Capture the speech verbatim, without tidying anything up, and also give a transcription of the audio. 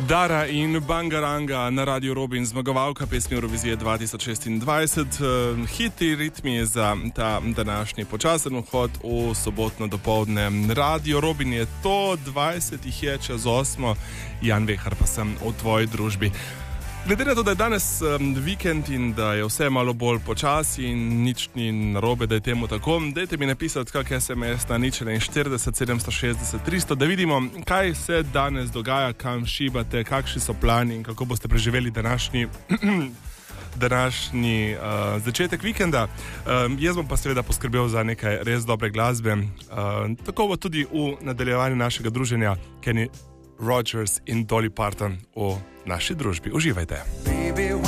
Dara in Bangaranga na Radio Robin, zmagovalka pesmi Eurovizije dva tisoč šestindvajset. Hiti ritmi za ta današnji počasen vhod v sobotno dopoldne. Radio Robin je to, dvajset jih je čez osmo, Jan Vehar pa sem v tvoji družbi. Glede na to, da je danes um, vikend in da je vse malo bolj počasi in nič ni narobe, da je temu tako, dajte mi napisati kak es em es na nič štirideset sedemsto šestdeset tristo, da vidimo, kaj se danes dogaja, kam šibate, kakšni so plani in kako boste preživeli današnji današnji uh, začetek vikenda. Um, jaz bom pa seveda poskrbel za nekaj res dobre glasbe. Uh, tako bo tudi v nadaljevanju našega druženja Kenny Rogers in Dolly Parton v naši družbi. Uživajte.